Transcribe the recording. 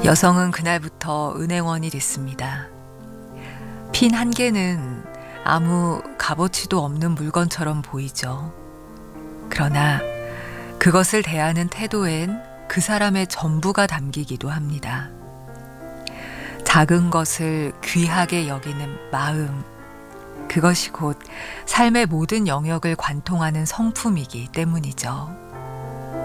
여성은 그날부터 은행원이 됐습니다. 핀 한 개는 아무 값어치도 없는 물건처럼 보이죠. 그러나 그것을 대하는 태도엔 그 사람의 전부가 담기기도 합니다. 작은 것을 귀하게 여기는 마음, 그것이 곧 삶의 모든 영역을 관통하는 성품이기 때문이죠.